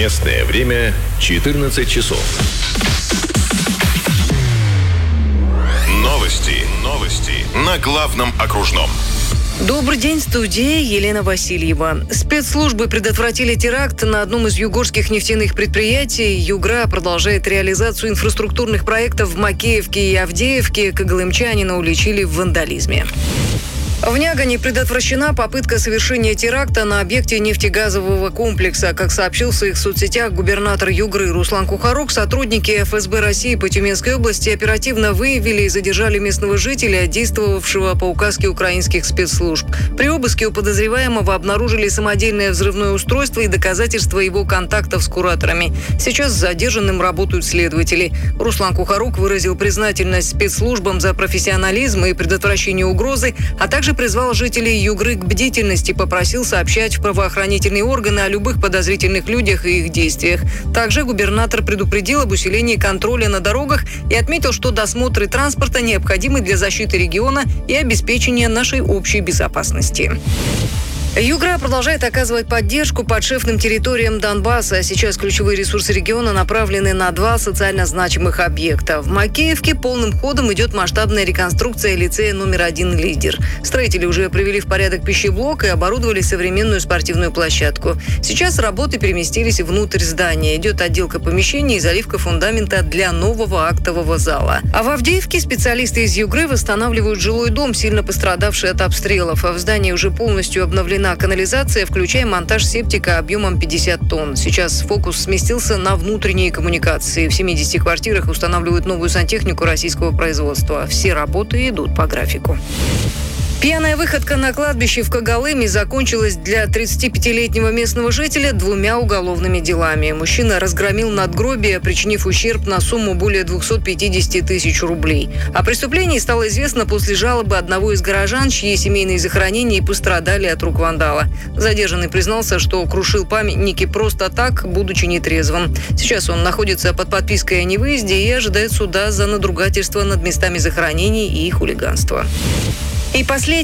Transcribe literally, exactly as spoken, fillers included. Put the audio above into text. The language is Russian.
Местное время четырнадцать часов. Новости. Новости на главном окружном. Добрый день, студия Елена Васильева. Спецслужбы предотвратили теракт на одном из югорских нефтяных предприятий. Югра продолжает реализацию инфраструктурных проектов в Макеевке и Авдеевке. Когалымчанина уличили в вандализме. В Нягане предотвращена попытка совершения теракта на объекте нефтегазового комплекса. Как сообщил в своих соцсетях губернатор Югры Руслан Кухарук, сотрудники эф эс бэ России по Тюменской области оперативно выявили и задержали местного жителя, действовавшего по указке украинских спецслужб. При обыске у подозреваемого обнаружили самодельное взрывное устройство и доказательства его контактов с кураторами. Сейчас с задержанным работают следователи. Руслан Кухарук выразил признательность спецслужбам за профессионализм и предотвращение угрозы, а также призвал жителей Югры к бдительности, попросил сообщать в правоохранительные органы о любых подозрительных людях и их действиях. Также губернатор предупредил об усилении контроля на дорогах и отметил, что досмотры транспорта необходимы для защиты региона и обеспечения нашей общей безопасности. Югра продолжает оказывать поддержку подшефным территориям Донбасса. Сейчас ключевые ресурсы региона направлены на два социально значимых объекта. В Макеевке полным ходом идет масштабная реконструкция лицея номер один «Лидер». Строители уже привели в порядок пищеблок и оборудовали современную спортивную площадку. Сейчас работы переместились внутрь здания. Идет отделка помещений и заливка фундамента для нового актового зала. А в Авдеевке специалисты из Югры восстанавливают жилой дом, сильно пострадавший от обстрелов. В здании уже полностью обновлена канализация, включая монтаж септика объемом пятьдесят тонн. Сейчас фокус сместился на внутренние коммуникации. В семидесяти квартирах устанавливают новую сантехнику российского производства. Все работы идут по графику. Пьяная выходка на кладбище в Когалыме закончилась для тридцатипятилетнего местного жителя двумя уголовными делами. Мужчина разгромил надгробие, причинив ущерб на сумму более двухсот пятидесяти тысяч рублей. О преступлении стало известно после жалобы одного из горожан, чьи семейные захоронения пострадали от рук вандала. Задержанный признался, что крушил памятники просто так, будучи нетрезвым. Сейчас он находится под подпиской о невыезде и ожидает суда за надругательство над местами захоронений и хулиганство. И последний